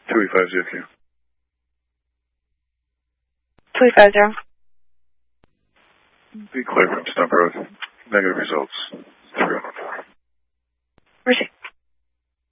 285 ZQ. 250. Be clear from Stump Road. Negative results.